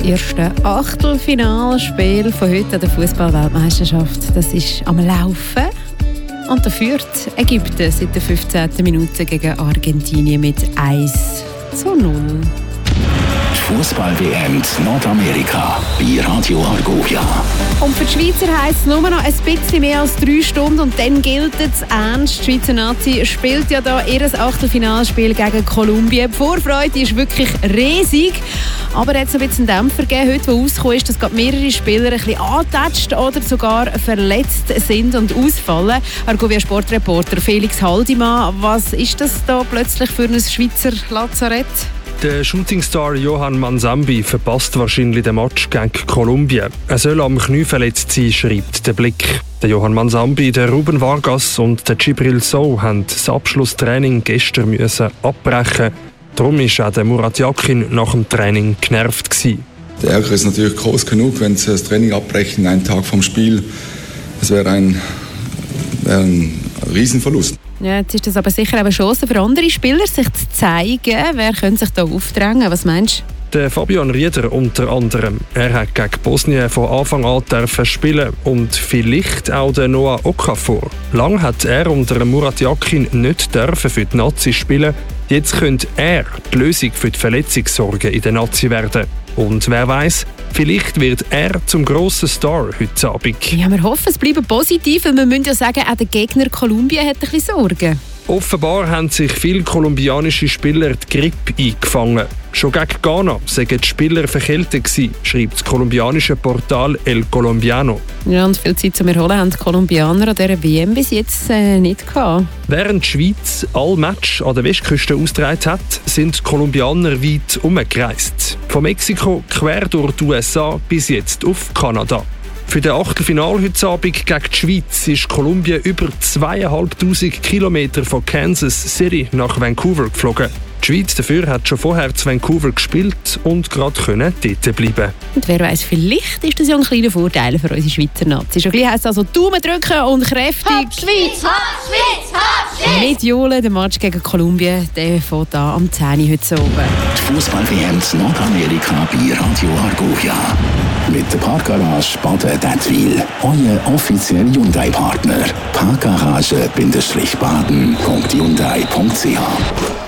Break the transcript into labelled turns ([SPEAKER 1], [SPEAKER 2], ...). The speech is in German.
[SPEAKER 1] erste Achtelfinalspiel von heute an der Fußball-Weltmeisterschaft. Das ist am Laufen. Und da führt Ägypten seit der 15. Minute gegen Argentinien mit 1:0.
[SPEAKER 2] Fußball-WM Nordamerika bei Radio Argovia.
[SPEAKER 1] Und für die Schweizer heisst es nur noch ein bisschen mehr als 3 Stunden und dann gilt es ernst. Die Schweizer Nazi spielt ja da ihr Achtelfinalspiel gegen Kolumbien. Die Vorfreude ist wirklich riesig. Aber jetzt noch ein bisschen Dämpfer gegeben, heute, wo rausgekommen ist, dass gerade mehrere Spieler ein bisschen angetatscht oder sogar verletzt sind und ausfallen. Argovia Sportreporter Felix Haldimann, was ist das da plötzlich für ein Schweizer Lazarett?
[SPEAKER 3] Der Shootingstar Johann Manzambi verpasst wahrscheinlich den Match gegen Kolumbien. Er soll am Knie verletzt sein, schreibt der Blick. Der Johann Manzambi, der Ruben Vargas und der Djibril Sow haben das Abschlusstraining gestern müssen abbrechen. Darum war auch der Murat Yakin nach dem Training genervt gewesen.
[SPEAKER 4] Der Ärger ist natürlich groß genug, wenn sie das Training abbrechen, einen Tag vom Spiel. Das wäre ein Riesenverlust.
[SPEAKER 1] Ja, jetzt ist das aber sicher eine Chance für andere Spieler, sich zu zeigen. Wer könnte sich da aufdrängen? Was meinst du?
[SPEAKER 3] Der Fabian Rieder unter anderem. Er hat gegen Bosnien von Anfang an dürfen spielen und vielleicht auch der Noah Okafor. Lang hat er unter Murat Yakin nicht dürfen für die Nazi spielen. Jetzt könnte er die Lösung für die Verletzungssorgen in der Nazi werden. Und wer weiß, vielleicht wird er zum grossen Star heute Abend.
[SPEAKER 1] Ja, wir hoffen, es bleibt positiv, weil wir müssen ja sagen, auch der Gegner Kolumbien hat ein bisschen Sorgen.
[SPEAKER 3] Offenbar haben sich viele kolumbianische Spieler die Grippe eingefangen. Schon gegen Ghana seien die Spieler verkältet gewesen, schreibt das kolumbianische Portal El Colombiano.
[SPEAKER 1] Ja, und viel Zeit zum Erholen haben die Kolumbianer an dieser WM bis jetzt nicht gehabt.
[SPEAKER 3] Während die Schweiz alle Matches an der Westküste ausgetragen hat, sind die Kolumbianer weit umgereist. Von Mexiko quer durch die USA bis jetzt auf Kanada. Für den Achtelfinal heute Abend gegen die Schweiz ist Kolumbien über 2'500 Kilometer von Kansas City nach Vancouver geflogen. Die Schweiz dafür hat schon vorher zu Vancouver gespielt und gerade dort bleiben.
[SPEAKER 1] Und wer weiß, vielleicht ist das ja ein kleiner Vorteil für unsere Schweizer Nazi. Schon gleich heisst es also Daumen drücken und kräftig.
[SPEAKER 5] Hopp Schweiz, hopp Schweiz, hopp Schweiz!
[SPEAKER 1] Mit Johlen, der Match gegen Kolumbien, der fängt an am 10 Uhr heute oben.
[SPEAKER 2] Die Fußball-WM Nordamerika bei Radio Argovia. Mit der Parkgarage Baden-Dettwil. Euer offizieller Hyundai-Partner. Parkgarage-baden.hyundai.ch